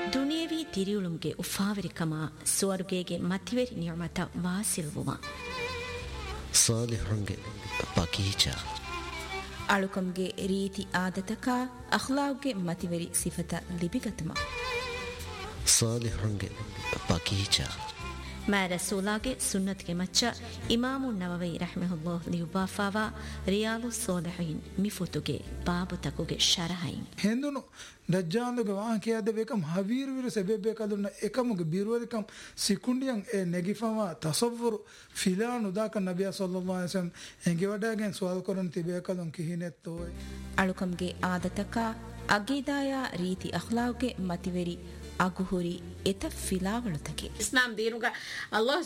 ದುನಿಯವಿ ತಿರಿಯುಳುಂಗೆ ಉಫಾವರಿಕಮ ಸ್ವರ್ಗೆಗೆ ಮತಿವೆರಿ ನಿಯಮತ ವಾಸಿಲ್ವುಮ ಸಾಲಿಹುಂಗೆ ಬಗೀಚಾ ಅಳುಕಂಗೆ ರೀತಿ ಆದತಕ ಅಖ್ಲಾವ್ಗೆ ಮತಿವೆರಿ ಸಿಫತ ಲಿಬಿಗತಮ ಸಾಲಿಹುಂಗೆ ಬಗೀಚಾ ಮಾ ರಸೂಲಾಗೆ ಸುನ್ನತ್ಗೆ ಮಚ್ಚ ಇಮಾಮು ನವವಿ ರಹ್ಮಹುಲ್ಲಾಹ್ ಲಿಯುಬಾಫಾವಾ ರಿಯಾಲು ಸೋಲಿಹೀನ್ ಮಿಫುತುಗೆ ಬಾಬು ತಕುಗೆ ಶರಹೈನ್ ಹೆಂದುನು ದಜ್ಜಾಲುಗೆ ವಾಹಕಿಯಾದ ಬೇಕಂ ಹವೀರುವಿರು ಸೆಬೆಬೇಕಾದುನ್ನ ಏಕಮುಗೆ ಬೀರುವರಿಕಂ ಸಿಕುಂಡಿಯಂ ಎ ನೆಗಿಫವಾ ತಸವ್ವರು ಫಿಲಾನು ದಾಕ ನಬಿಯ ಸಲ್ಲಲ್ಲಾಹು ಅಲೈಹಿ ವಸಲ್ಲಂ ಎಂಗೆ ವಡಾಗೆನ್ ಸುವಾಲ್ ಕೊರನ್ ತಿಬೇಕದಂ ಕಿಹಿನೆತ್ತೋಯ್ ಅಳುಕಂಗೆ ಆದತಕ ಅಗೀದಾಯ ರೀತಿ ಅಖ್ಲಾವ್ಗೆ ಮತಿವೆರಿ ಅಗುಹುರಿ ಎತ ಫಿಲಾವಳುತಕೆ ಇಸ್ಲಾಂ ದೀನುಗ ಅಲ್ಲಾಹ್